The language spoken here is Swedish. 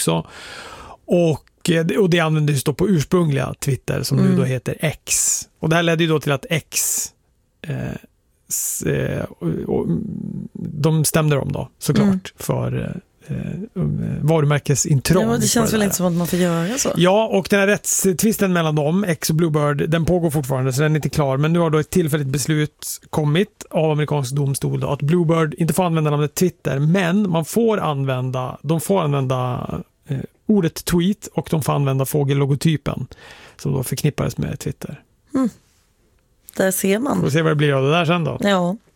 också. Och det användes då på ursprungliga Twitter som nu då heter X. Och det här ledde ju då till att X de stämde dem då såklart för varumärkesintrång. Ja, det känns väl inte som att man får göra så. Ja, och den här rättstvisten mellan dem, X och Bluebird, den pågår fortfarande så den är inte klar, men nu har då ett tillfälligt beslut kommit av amerikansk domstol då, att Bluebird inte får använda namnet Twitter, men de får använda ordet tweet och de får använda fågellogotypen som då förknippades med Twitter. Där ser man. Får se vad det blir av det där sen då. Ja.